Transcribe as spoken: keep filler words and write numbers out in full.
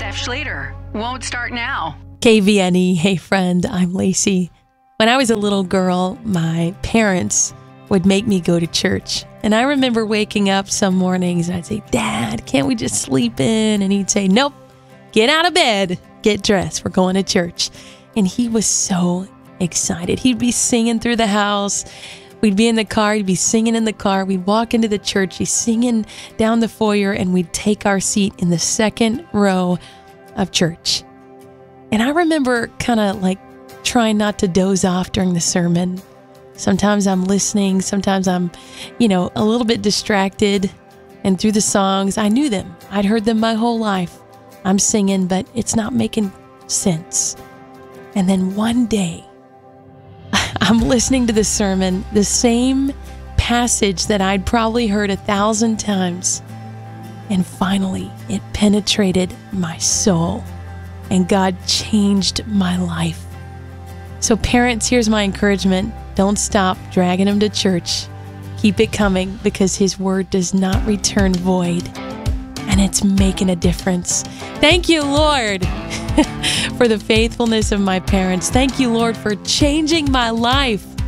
F. Schluter. Won't start now. K V N E. Hey, friend, I'm Lacey. When I was a little girl, my parents would make me go to church. And I remember waking up some mornings and I'd say, Dad, can't we just sleep in? And he'd say, nope, get out of bed, get dressed. We're going to church. And he was so excited. He'd be singing through the house. We'd be in the car. He'd be singing in the car. We'd walk into the church. He's singing down the foyer, and we'd take our seat in the second row of church. And I remember kind of like trying not to doze off during the sermon. Sometimes I'm listening. Sometimes I'm, you know, a little bit distracted. And through the songs, I knew them. I'd heard them my whole life. I'm singing, but it's not making sense. And then one day, I'm listening to the sermon, the same passage that I'd probably heard a thousand times. And finally, it penetrated my soul, and God changed my life. So parents, here's my encouragement. Don't stop dragging them to church. Keep it coming, because His word does not return void, and it's making a difference. Thank you, Lord, for the faithfulness of my parents. Thank you, Lord, for changing my life.